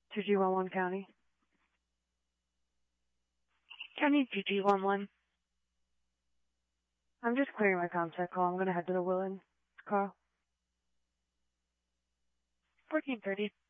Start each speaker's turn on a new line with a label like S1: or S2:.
S1: 2G11 County. County 2G11. I'm just clearing my ComSec call. I'm gonna head to the Willen. Carl. 1430.